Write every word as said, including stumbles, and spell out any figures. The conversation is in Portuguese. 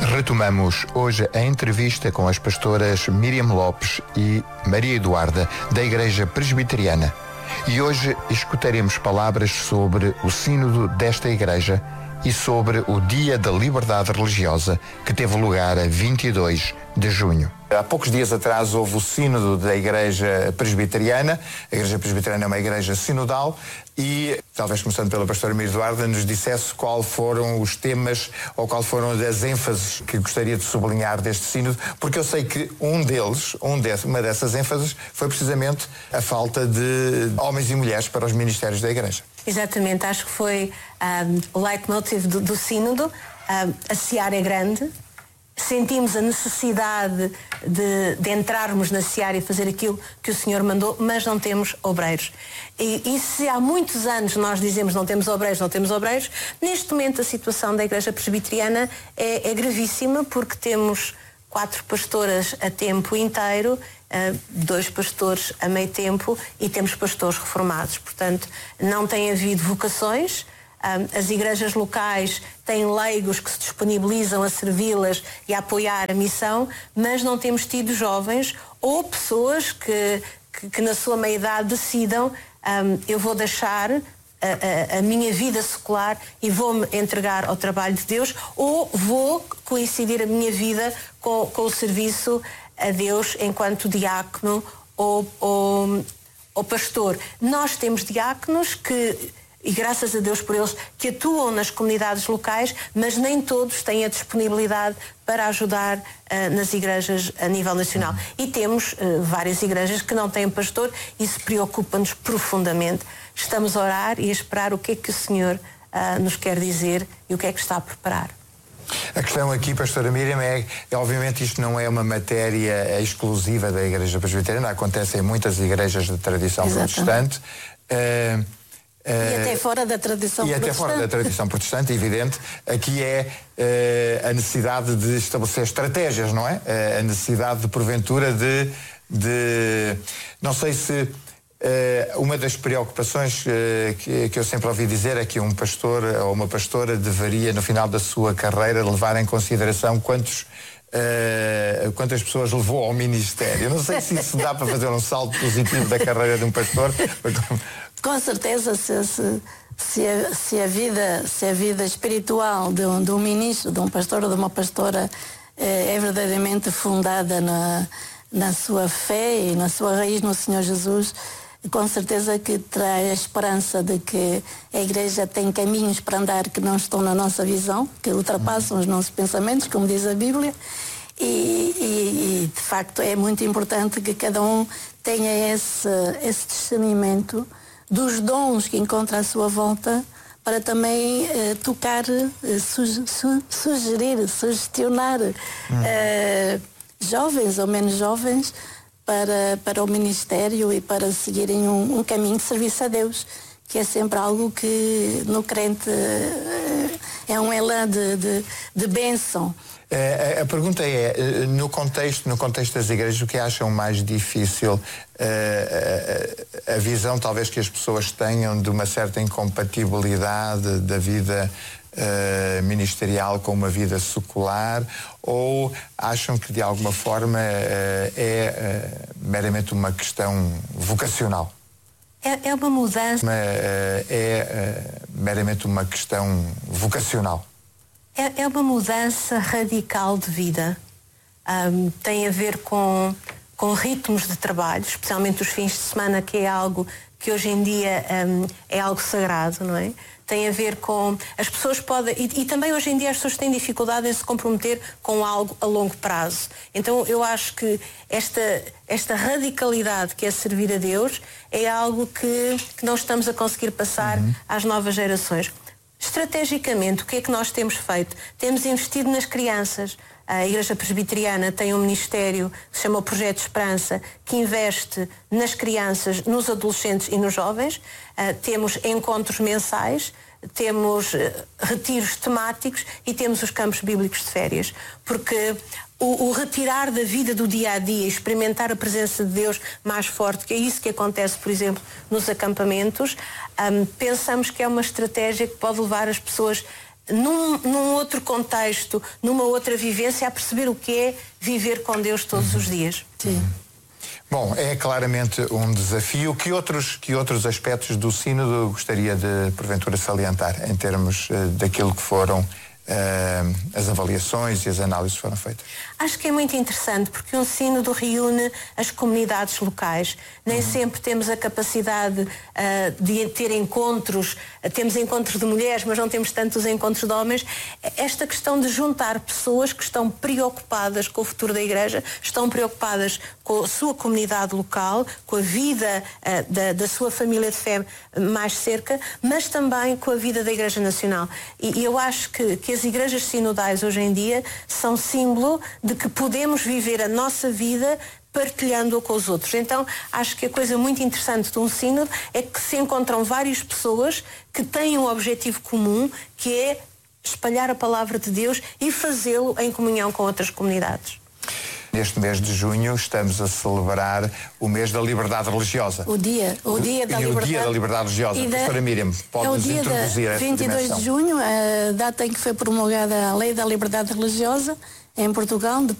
Retomamos hoje a entrevista com as pastoras Miriam Lopes e Maria Eduarda, da Igreja Presbiteriana. E hoje escutaremos palavras sobre o sínodo desta igreja e sobre o Dia da Liberdade Religiosa, que teve lugar a vinte e dois de junho. Há poucos dias atrás houve o sínodo da Igreja Presbiteriana. A Igreja Presbiteriana é uma igreja sinodal e, talvez começando pela pastora Maria Eduarda, nos dissesse qual foram os temas ou qual foram as ênfases que gostaria de sublinhar deste sínodo, porque eu sei que um deles, um de, uma dessas ênfases, foi precisamente a falta de homens e mulheres para os ministérios da igreja. Exatamente, acho que foi um, o leitmotiv do, do sínodo. Um, a seara é grande. Sentimos a necessidade de, de entrarmos na seara e fazer aquilo que o Senhor mandou, mas não temos obreiros. E, e se há muitos anos nós dizemos não temos obreiros, não temos obreiros, neste momento a situação da Igreja Presbiteriana é, é gravíssima, porque temos quatro pastoras a tempo inteiro, uh, dois pastores a meio tempo e temos pastores reformados. Portanto, não tem havido vocações. As igrejas locais têm leigos que se disponibilizam a servi-las e a apoiar a missão, mas não temos tido jovens ou pessoas que, que, que na sua meia-idade decidam um, eu vou deixar a, a, a minha vida secular e vou-me entregar ao trabalho de Deus, ou vou coincidir a minha vida com, com o serviço a Deus enquanto diácono ou, ou, ou pastor. Nós temos diáconos que, e graças a Deus por eles, que atuam nas comunidades locais, mas nem todos têm a disponibilidade para ajudar uh, nas igrejas a nível nacional. E temos uh, várias igrejas que não têm pastor, e isso preocupa-nos profundamente. Estamos a orar e a esperar o que é que o Senhor uh, nos quer dizer e o que é que está a preparar. A questão aqui, pastora Miriam, é, é obviamente isto não é uma matéria exclusiva da Igreja Presbiteriana, acontece em muitas igrejas de tradição Exatamente. protestante. Uh, E uh, até fora da tradição e protestante. E até fora da tradição protestante, evidente. Aqui é uh, a necessidade de estabelecer estratégias, não é? Uh, a necessidade de, porventura, de... de não sei se... Uh, uma das preocupações uh, que, que eu sempre ouvi dizer é que um pastor ou uma pastora deveria, no final da sua carreira, levar em consideração quantos... Uh, quantas pessoas levou ao ministério. Não sei se isso dá para fazer um salto positivo da carreira de um pastor. Com certeza, se, se, se, a, se, a vida, se a vida espiritual de um, de um ministro, de um pastor ou de uma pastora é, é verdadeiramente fundada na, na sua fé e na sua raiz no Senhor Jesus, com certeza que traz a esperança de que a Igreja tem caminhos para andar que não estão na nossa visão, que ultrapassam os nossos pensamentos, como diz a Bíblia, e, e, e de facto é muito importante que cada um tenha esse, esse discernimento dos dons que encontra à sua volta, para também eh, tocar, eh, su, su, sugerir, sugestionar hum. eh, jovens ou menos jovens para, para o ministério e para seguirem um, um caminho de serviço a Deus, que é sempre algo que no crente eh, é um elã de, de, de bênção. A, a pergunta é, no contexto, no contexto das igrejas, o que acham mais difícil? A, a, a visão talvez que as pessoas tenham de uma certa incompatibilidade da vida uh, ministerial com uma vida secular, ou acham que de alguma forma uh, é uh, meramente uma questão vocacional? É, é uma mudança. Uma, uh, é uh, meramente uma questão vocacional. É, é uma mudança radical de vida. Um, tem a ver com, com ritmos de trabalho, especialmente os fins de semana, que é algo que hoje em dia um, é algo sagrado, não é? Tem a ver com... As pessoas podem... E, e também hoje em dia as pessoas têm dificuldade em se comprometer com algo a longo prazo. Então eu acho que esta, esta radicalidade que é servir a Deus é algo que, que não estamos a conseguir passar uhum. às novas gerações. Estrategicamente, o que é que nós temos feito? Temos investido nas crianças. A Igreja Presbiteriana tem um ministério que se chama o Projeto Esperança, que investe nas crianças, nos adolescentes e nos jovens. Uh, temos encontros mensais, temos uh, retiros temáticos e temos os campos bíblicos de férias. Porque o, o retirar da vida do dia a dia, experimentar a presença de Deus mais forte, que é isso que acontece, por exemplo, nos acampamentos, um, pensamos que é uma estratégia que pode levar as pessoas num, num outro contexto, numa outra vivência, a perceber o que é viver com Deus todos os dias. Sim. Bom, é claramente um desafio. Que outros, que outros aspectos do sínodo gostaria de, porventura, salientar, em termos uh, daquilo que foram uh, as avaliações e as análises que foram feitas? Acho que é muito interessante, porque um sínodo reúne as comunidades locais. Nem uhum. sempre temos a capacidade uh, de ter encontros, uh, temos encontros de mulheres, mas não temos tantos encontros de homens. Esta questão de juntar pessoas que estão preocupadas com o futuro da Igreja, estão preocupadas com a sua comunidade local, com a vida uh, da, da sua família de fé mais cerca, mas também com a vida da Igreja Nacional. E, e eu acho que, que as igrejas sinodais hoje em dia são símbolo de que podemos viver a nossa vida partilhando-a com os outros. Então, acho que a coisa muito interessante de um sínodo é que se encontram várias pessoas que têm um objetivo comum, que é espalhar a palavra de Deus e fazê-lo em comunhão com outras comunidades. Neste mês de junho estamos a celebrar o mês da liberdade religiosa. O dia, o dia da e liberdade. o dia da liberdade religiosa. Da, Professora Miriam, pode-nos é introduzir esta vinte e dois dimensão? de junho, a data em que foi promulgada a Lei da Liberdade Religiosa em Portugal.